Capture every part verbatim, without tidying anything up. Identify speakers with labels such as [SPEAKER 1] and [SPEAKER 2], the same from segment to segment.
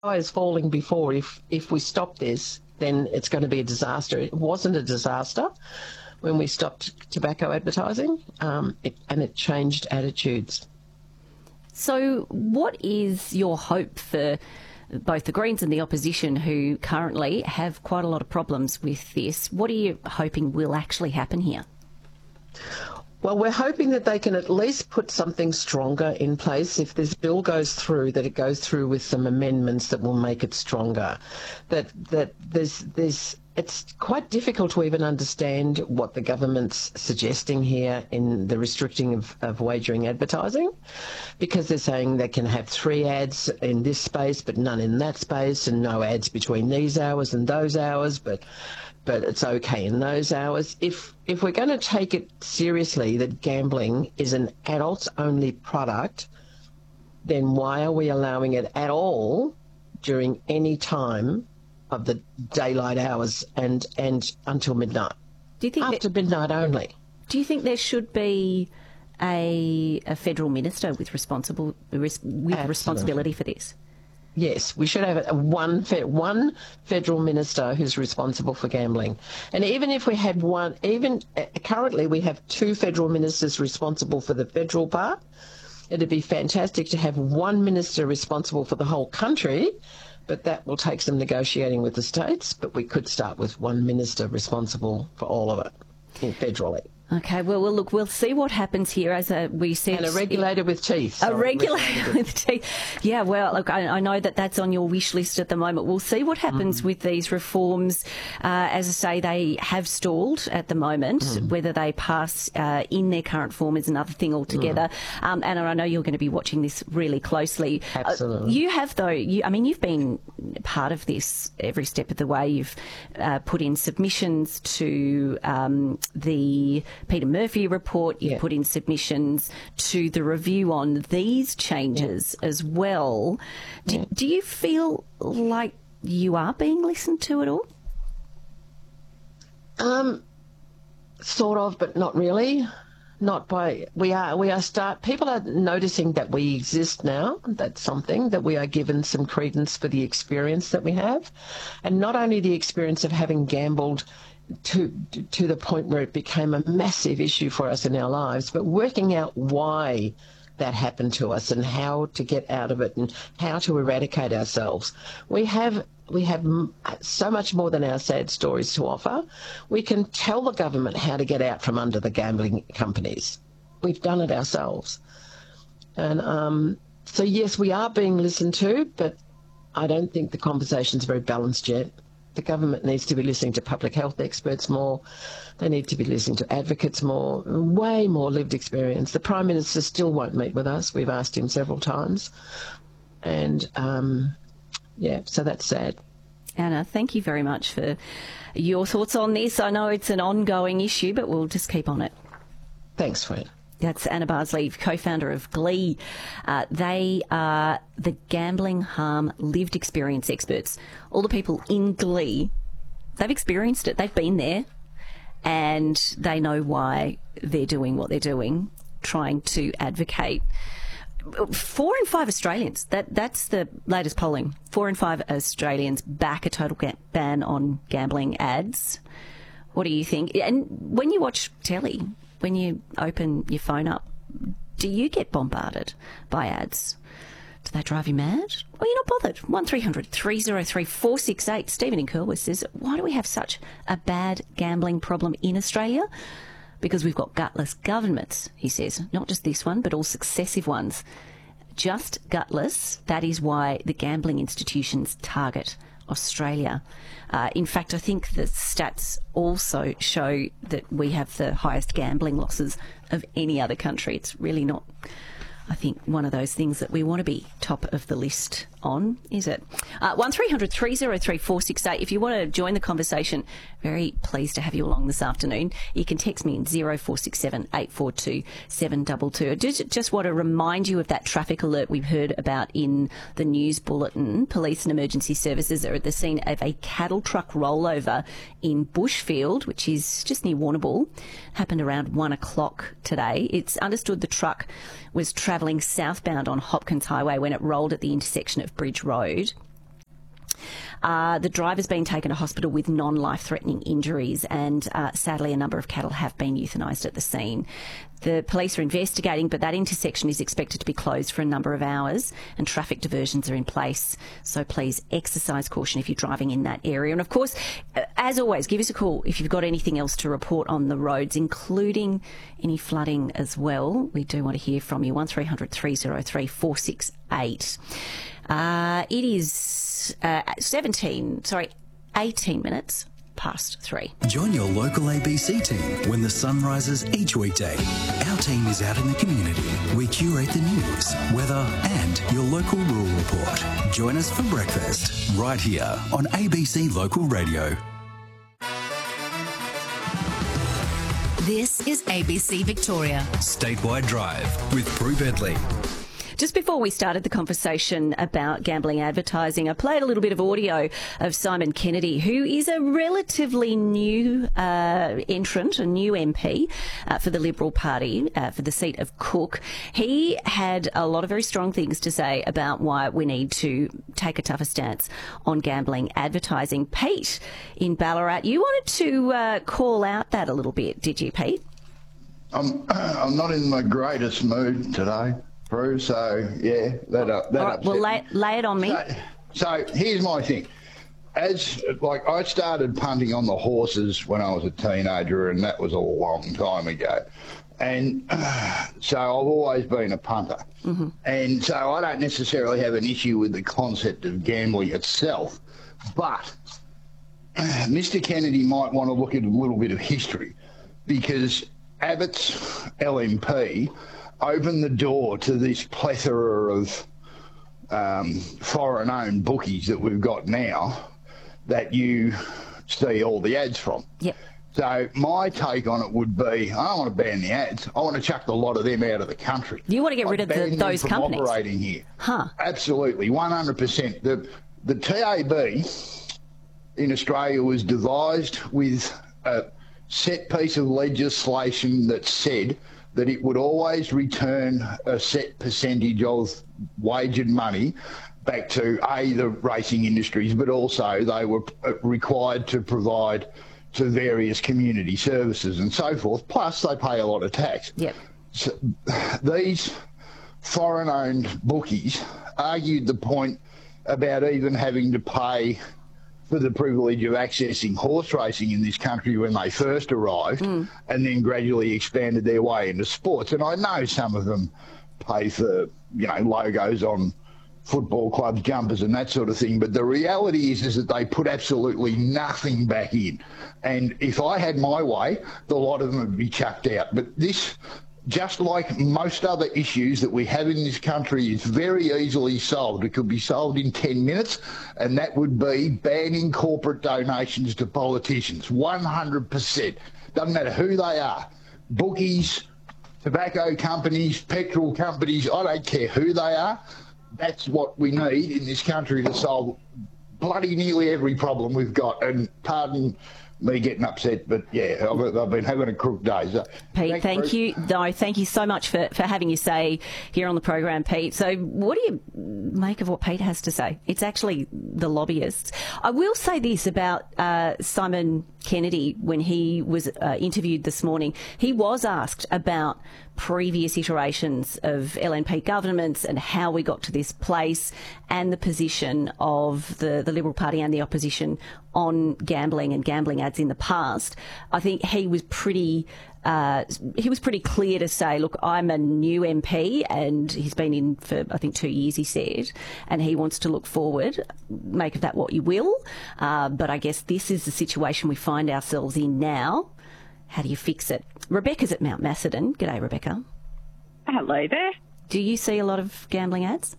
[SPEAKER 1] sky is falling before. If if we stop this, then it's going to be a disaster. It wasn't a disaster when we stopped tobacco advertising, um, it, and it changed attitudes.
[SPEAKER 2] So what is your hope for both the Greens and the opposition, who currently have quite a lot of problems with this? What are you hoping will actually happen here?
[SPEAKER 1] Well, we're hoping that they can at least put something stronger in place. If this bill goes through, that it goes through with some amendments that will make it stronger. That that there's there's it's quite difficult to even understand what the government's suggesting here in the restricting of, of wagering advertising, because they're saying they can have three ads in this space but none in that space, and no ads between these hours and those hours, but but it's okay in those hours. If if we're going to take it seriously that gambling is an adults-only product, then why are we allowing it at all during any time of the daylight hours and, and until midnight?
[SPEAKER 2] Do you think
[SPEAKER 1] After
[SPEAKER 2] that,
[SPEAKER 1] midnight only.
[SPEAKER 2] Do you think there should be a, a federal minister with responsible with
[SPEAKER 1] Absolutely.
[SPEAKER 2] responsibility for this?
[SPEAKER 1] Yes, we should have a one fe- one federal minister who's responsible for gambling. And even if we had one, even uh, currently we have two federal ministers responsible for the federal part. It'd be fantastic to have one minister responsible for the whole country, but that will take some negotiating with the states. But we could start with one minister responsible for all of it federally.
[SPEAKER 2] Okay, well, well, look, we'll see what happens here. As a, we said,
[SPEAKER 1] and a regulator with teeth.
[SPEAKER 2] A
[SPEAKER 1] Sorry,
[SPEAKER 2] regulator
[SPEAKER 1] regulator.
[SPEAKER 2] with teeth. Yeah, well, look, I, I know that that's on your wish list at the moment. We'll see what happens mm. with these reforms. Uh, as I say, they have stalled at the moment. Mm. Whether they pass uh, in their current form is another thing altogether. Mm. Um, and I know you're going to be watching this really closely.
[SPEAKER 1] Absolutely.
[SPEAKER 2] Uh, you have, though, you, I mean, you've been part of this every step of the way. You've uh, put in submissions to um, the Peter Murphy report. You yeah. put in submissions to the review on these changes yeah. as well. Do, yeah. do you feel like you are being listened to at all?
[SPEAKER 1] Um, sort of, but not really. Not by we are we are start. People are noticing that we exist now. That's something that we are given some credence for the experience that we have, and not only the experience of having gambled to to the point where it became a massive issue for us in our lives, but working out why that happened to us and how to get out of it and how to eradicate ourselves. We have we have so much more than our sad stories to offer. We can tell the government how to get out from under the gambling companies. We've done it ourselves. And um, so, yes, we are being listened to, but I don't think the conversation's very balanced yet. The government needs to be listening to public health experts more. They need to be listening to advocates more, way more lived experience. The Prime Minister still won't meet with us. We've asked him several times. And, um, yeah, so that's sad.
[SPEAKER 2] Anna, thank you very much for your thoughts on this. I know it's an ongoing issue, but we'll just keep on it.
[SPEAKER 1] Thanks, Fred.
[SPEAKER 2] That's Anna Barsley, co-founder of Glee. Uh, they are the gambling harm lived experience experts. All the people in Glee, they've experienced it. They've been there, and they know why they're doing what they're doing, trying to advocate. Four in five Australians, that, that's the latest polling, four in five Australians back a total ga- ban on gambling ads. What do you think? And when you watch telly, when you open your phone up, do you get bombarded by ads? Do they drive you mad? Well, you're not bothered. one three hundred three oh three four six eight. Stephen in Curlewis says, why do we have such a bad gambling problem in Australia? Because we've got gutless governments, he says. Not just this one, but all successive ones. Just gutless. That is why the gambling institutions target Australia. Uh, in fact, I think the stats also show that we have the highest gambling losses of any other country. It's really not, I think, one of those things that we want to be top of the list on, is it? Uh, one three hundred three oh three four six eight. If you want to join the conversation, very pleased to have you along this afternoon. You can text me in zero four six seven eight four two seven two two. I just, just want to remind you of that traffic alert we've heard about in the news bulletin. Police and emergency services are at the scene of a cattle truck rollover in Bushfield, which is just near Warrnambool. Happened around one o'clock today. It's understood the truck was travelling southbound on Hopkins Highway when it rolled at the intersection of Bridge Road. Uh, the driver's been taken to hospital with non-life-threatening injuries, and uh, sadly a number of cattle have been euthanised at the scene. The police are investigating, but that intersection is expected to be closed for a number of hours, and traffic diversions are in place. So please exercise caution if you're driving in that area. And of course, as always, give us a call if you've got anything else to report on the roads, including any flooding as well. We do want to hear from you. one three hundred three oh three four six eight. Uh, it is uh, seventeen, sorry, eighteen minutes past three.
[SPEAKER 3] Join your local A B C team when the sun rises each weekday. Our team is out in the community. We curate the news, weather and your local rural report. Join us for breakfast right here on A B C Local Radio.
[SPEAKER 4] This is A B C Victoria.
[SPEAKER 3] Statewide Drive with Prue Bedley.
[SPEAKER 2] Just before we started the conversation about gambling advertising, I played a little bit of audio of Simon Kennedy, who is a relatively new uh, entrant, a new M P uh, for the Liberal Party uh, for the seat of Cook. He had a lot of very strong things to say about why we need to take a tougher stance on gambling advertising. Pete in Ballarat, you wanted to uh, call out that a little bit, did you, Pete?
[SPEAKER 5] I'm, I'm not in the greatest mood today. So, yeah, that up. That
[SPEAKER 2] All right, well, lay, lay it on me.
[SPEAKER 5] So, so here's my thing. As, like, I started punting on the horses when I was a teenager, and that was a long time ago. And uh, so I've always been a punter. Mm-hmm. And so I don't necessarily have an issue with the concept of gambling itself. But uh, Mister Kennedy might want to look at a little bit of history, because Abbott's L M P opened the door to this plethora of um, foreign-owned bookies that we've got now that you see all the ads from.
[SPEAKER 2] Yep.
[SPEAKER 5] So my take on it would be, I don't want to ban the ads. I want to chuck a lot of them out of the country.
[SPEAKER 2] You want to get rid of the, those
[SPEAKER 5] from
[SPEAKER 2] companies?
[SPEAKER 5] Operating here.
[SPEAKER 2] Huh.
[SPEAKER 5] Absolutely, one hundred percent. The, the T A B in Australia was devised with a set piece of legislation that said that it would always return a set percentage of wagered money back to, A, the racing industries, but also they were required to provide to various community services and so forth, plus they pay a lot of tax.
[SPEAKER 2] Yep.
[SPEAKER 5] So, these foreign-owned bookies argued the point about even having to pay for the privilege of accessing horse racing in this country when they first arrived, mm. and then gradually expanded their way into sports. And I know some of them pay for, you know, logos on football clubs, jumpers and that sort of thing. But the reality is, is that they put absolutely nothing back in. And if I had my way, the lot of them would be chucked out. But this, just like most other issues that we have in this country, is very easily solved. It could be solved in ten minutes, and that would be banning corporate donations to politicians. one hundred percent. Doesn't matter who they are. Bookies, tobacco companies, petrol companies, I don't care who they are. That's what we need in this country to solve bloody nearly every problem we've got. And pardon me getting upset, but yeah, I've, I've been having a crook day. So,
[SPEAKER 2] Pete, thank Bruce. you. No, thank you so much for, for having your say here on the program, Pete. So what do you make of what Pete has to say? It's actually the lobbyists. I will say this about uh, Simon Kennedy when he was uh, interviewed this morning. He was asked about previous iterations of L N P governments and how we got to this place and the position of the, the Liberal Party and the opposition on gambling and gambling ads in the past. I think he was pretty uh, he was pretty clear to say, look, I'm a new M P and he's been in for, I think, two years, he said, and he wants to look forward. Make of that what you will. Uh, but I guess this is the situation we find ourselves in now. How do you fix it? Rebecca's at Mount Macedon. G'day, Rebecca.
[SPEAKER 6] Hello there.
[SPEAKER 2] Do you see a lot of gambling ads?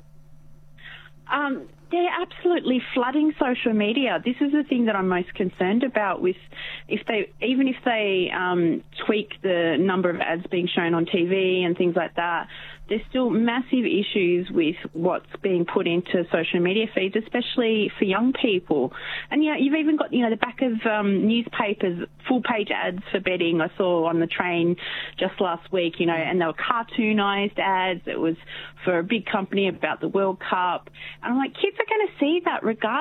[SPEAKER 6] Um, they're absolutely flooding social media. This is the thing that I'm most concerned about. With if they, even if they um, tweak the number of ads being shown on T V and things like that, there's still massive issues with what's being put into social media feeds, especially for young people. And, you know, you've even got, you know, the back of um, newspapers, full-page ads for betting I saw on the train just last week, you know, and they were cartoonised ads. It was for a big company about the World Cup. And I'm like, kids are going to see that regardless.